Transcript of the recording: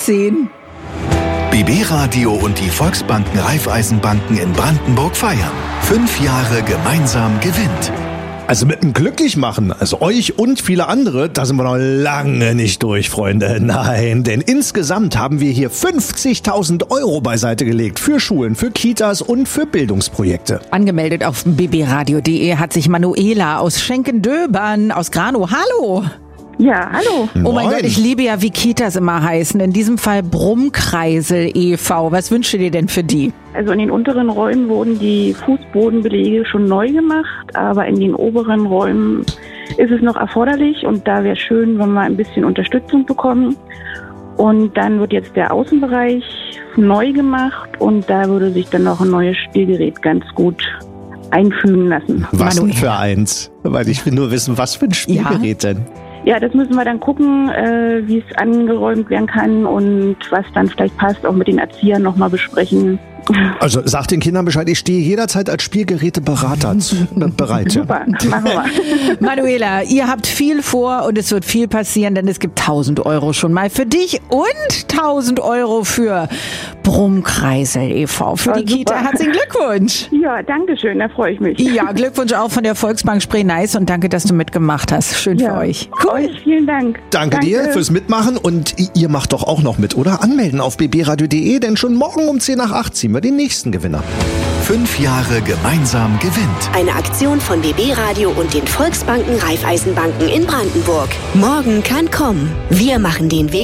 10. BB Radio und die Volksbanken Raiffeisenbanken in Brandenburg feiern. 5 Jahre gemeinsam gewinnt. Also mit dem Glücklichmachen, also euch und viele andere, da sind wir noch lange nicht durch, Freunde. Nein, denn insgesamt haben wir hier 50.000 Euro beiseite gelegt für Schulen, für Kitas und für Bildungsprojekte. Angemeldet auf bbradio.de hat sich Manuela aus Schenkendöbern aus Granow. Hallo! Ja, hallo. Oh mein Moin. Gott, ich liebe ja, wie Kitas immer heißen. In diesem Fall Brummkreisel e.V. Was wünschst du dir denn für die? Also in den unteren Räumen wurden die Fußbodenbelege schon neu gemacht, aber in den oberen Räumen ist es noch erforderlich und da wäre schön, wenn wir ein bisschen Unterstützung bekommen. Und dann wird jetzt der Außenbereich neu gemacht und da würde sich dann noch ein neues Spielgerät ganz gut einfügen lassen. Was denn Manuela. für eins? Weil ich will nur wissen, was für ein Spielgerät denn? Ja, das müssen wir dann gucken, wie es angeräumt werden kann und was dann vielleicht passt, auch mit den Erziehern nochmal besprechen. Also sag den Kindern Bescheid, ich stehe jederzeit als Spielgeräteberater bereit. Ja. Super, machen wir. Manuela, ihr habt viel vor und es wird viel passieren, denn es gibt 1.000 Euro schon mal für dich und 1.000 Euro für Brummkreisel e.V. Für die super. Kita. Herzlichen Glückwunsch! Ja, danke schön, da freue ich mich. Ja, Glückwunsch auch von der Volksbank Spree-Neiß und danke, dass du mitgemacht hast. Schön für euch. Euch vielen Dank. Danke dir fürs Mitmachen und ihr macht doch auch noch mit, oder? Anmelden auf bbradio.de, denn schon morgen um 10 nach 8 ziehen wir den nächsten Gewinner. 5 Jahre gemeinsam gewinnt. Eine Aktion von BB Radio und den Volksbanken Raiffeisenbanken in Brandenburg. Morgen kann kommen. Wir machen den Weg